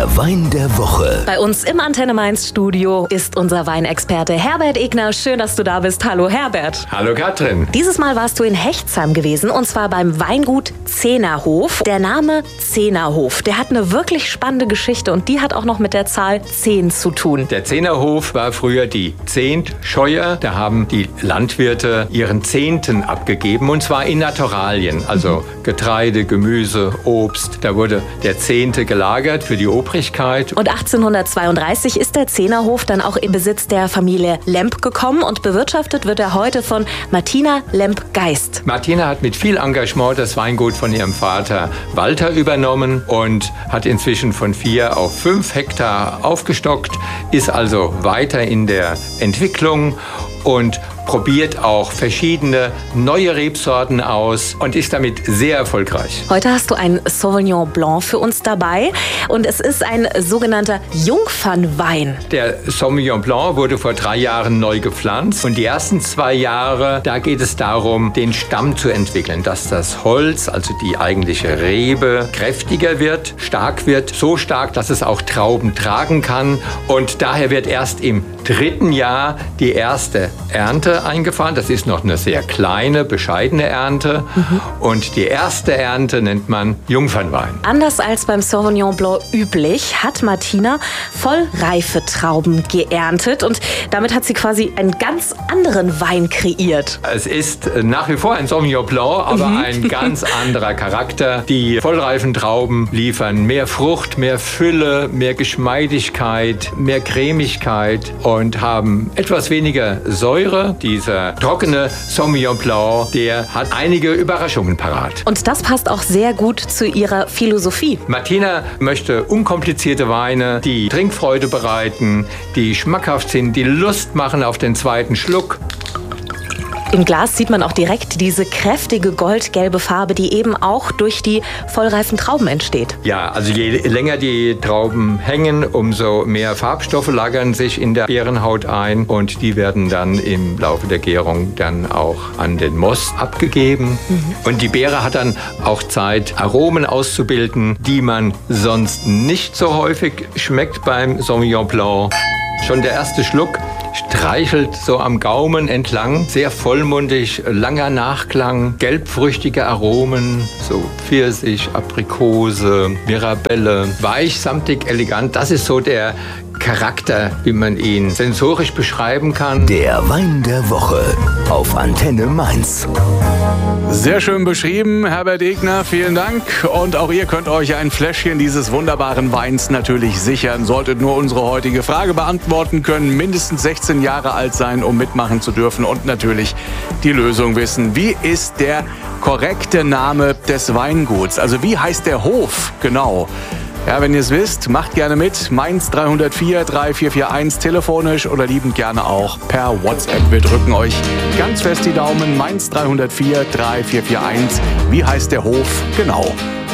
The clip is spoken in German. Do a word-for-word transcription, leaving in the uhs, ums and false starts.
Der Wein der Woche. Bei uns im Antenne Mainz Studio ist unser Weinexperte Herbert Egner. Schön, dass du da bist. Hallo Herbert. Hallo Katrin. Dieses Mal warst du in Hechtsheim gewesen und zwar beim Weingut Zehnerhof. Der Name Zehnerhof, der hat eine wirklich spannende Geschichte und die hat auch noch mit der Zahl zehn zu tun. Der Zehnerhof war früher die Zehntscheuer. Da haben die Landwirte ihren Zehnten abgegeben und zwar in Naturalien, also Getreide, Gemüse, Obst. Da wurde der Zehnte gelagert für die Obrigkeit. Und achtzehnhundertzweiunddreißig ist der Zehnerhof dann auch in Besitz der Familie Lemp gekommen und bewirtschaftet wird er heute von Martina Lemp-Geist. Martina hat mit viel Engagement das Weingut von ihrem Vater Walter übernommen und hat inzwischen von vier auf fünf Hektar aufgestockt, ist also weiter in der Entwicklung und probiert auch verschiedene neue Rebsorten aus und ist damit sehr erfolgreich. Heute hast du ein Sauvignon Blanc für uns dabei und es ist ein sogenannter Jungfernwein. Der Sauvignon Blanc wurde vor drei Jahren neu gepflanzt und die ersten zwei Jahre, da geht es darum, den Stamm zu entwickeln, dass das Holz, also die eigentliche Rebe, kräftiger wird, stark wird, so stark, dass es auch Trauben tragen kann und daher wird erst im dritten Jahr die erste Ernte eingefahren. Das ist noch eine sehr kleine, bescheidene Ernte. Mhm. Und die erste Ernte nennt man Jungfernwein. Anders als beim Sauvignon Blanc üblich, hat Martina vollreife Trauben geerntet. Und damit hat sie quasi einen ganz anderen Wein kreiert. Es ist nach wie vor ein Sauvignon Blanc, aber mhm. ein ganz anderer Charakter. Die vollreifen Trauben liefern mehr Frucht, mehr Fülle, mehr Geschmeidigkeit, mehr Cremigkeit und haben etwas weniger Säure. Dieser trockene Sauvignon Blanc, der hat einige Überraschungen parat. Und das passt auch sehr gut zu ihrer Philosophie. Martina möchte unkomplizierte Weine, die Trinkfreude bereiten, die schmackhaft sind, die Lust machen auf den zweiten Schluck. Im Glas sieht man auch direkt diese kräftige goldgelbe Farbe, die eben auch durch die vollreifen Trauben entsteht. Ja, also je länger die Trauben hängen, umso mehr Farbstoffe lagern sich in der Beerenhaut ein und die werden dann im Laufe der Gärung dann auch an den Most abgegeben. Mhm. Und die Beere hat dann auch Zeit, Aromen auszubilden, die man sonst nicht so häufig schmeckt beim Sauvignon Blanc. Schon der erste Schluck streichelt so am Gaumen entlang, sehr vollmundig, langer Nachklang, gelbfrüchtige Aromen, so Pfirsich, Aprikose, Mirabelle, weich, samtig, elegant. Das ist so der Charakter, wie man ihn sensorisch beschreiben kann. Der Wein der Woche auf Antenne Mainz. Sehr schön beschrieben, Herbert Egner, vielen Dank. Und auch ihr könnt euch ein Fläschchen dieses wunderbaren Weins natürlich sichern. Solltet nur unsere heutige Frage beantworten können, mindestens sechzehn Jahre alt sein, um mitmachen zu dürfen und natürlich die Lösung wissen. Wie ist der korrekte Name des Weinguts? Also wie heißt der Hof genau? Ja, wenn ihr es wisst, macht gerne mit. Mainz drei null vier drei vier vier eins telefonisch oder liebend gerne auch per WhatsApp. Wir drücken euch ganz fest die Daumen. Mainz drei null vier drei vier vier eins. Wie heißt der Hof genau?